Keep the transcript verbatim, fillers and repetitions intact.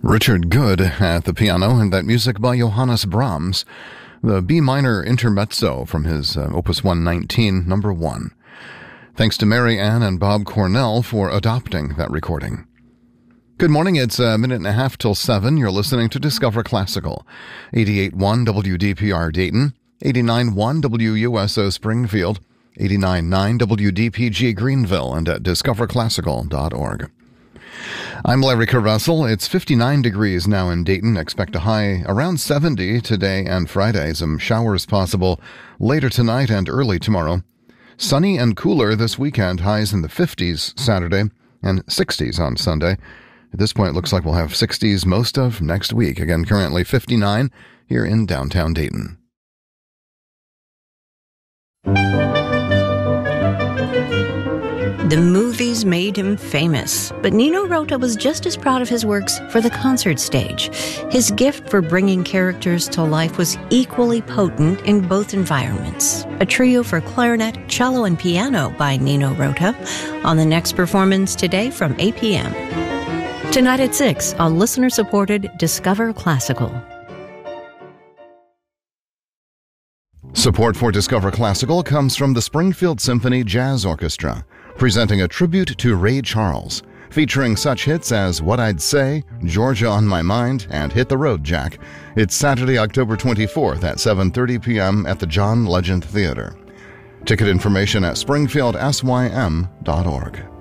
Richard Good at the piano, and that music by Johannes Brahms, the B minor intermezzo from his uh, Opus one nineteen, number one. Thanks to Mary Ann and Bob Cornell for adopting that recording. Good morning, it's a minute and a half till seven. You're listening to Discover Classical, eighty-eight point one W D P R Dayton, eighty-nine point one W U S O Springfield, eighty-nine point nine W D P G Greenville, and at discover classical dot org. I'm Larry Carrussell. It's fifty-nine degrees now in Dayton. Expect a high around seventy today and Friday. Some showers possible later tonight and early tomorrow. Sunny and cooler this weekend. Highs in the fifties Saturday and sixties on Sunday. At this point, it looks like we'll have sixties most of next week. Again, currently fifty-nine here in downtown Dayton. The movies made him famous, but Nino Rota was just as proud of his works for the concert stage. His gift for bringing characters to life was equally potent in both environments. A trio for clarinet, cello, and piano by Nino Rota on the next performance today from eight p.m. Tonight at six on listener-supported Discover Classical. Support for Discover Classical comes from the Springfield Symphony Jazz Orchestra, presenting a tribute to Ray Charles, featuring such hits as What I'd Say, Georgia on My Mind, and Hit the Road, Jack. It's Saturday, October twenty-fourth at seven thirty p.m. at the John Legend Theater. Ticket information at springfield sym dot org.